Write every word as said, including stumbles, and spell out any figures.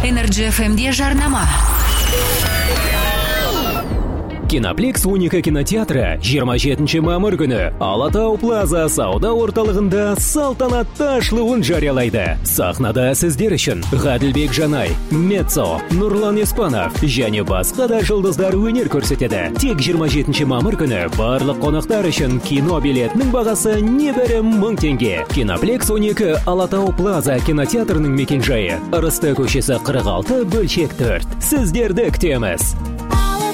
Energy эф эмде жарнама. Киноплекс Уника кинотеатры жиырма жетінші мамыр күні Алатау Плаза сауда орталығында салтанатты ашылуын жариялайды. Сахнада сіздер үшін Ғаділбек Жанай, Мецо, Нұрлан Еспанов және басқа да жұлдыздар өнер көрсетеді. Тек жиырма жетінші мамыр күні барлық қонақтар үшін кино билетінің бағасы небәрі мың теңге. Киноплекс Уника Алатау Плаза кинотеатрының мекенжайы Ырысты көшесі қырық алты бөлшек төрт. Сіздерді күтеміз.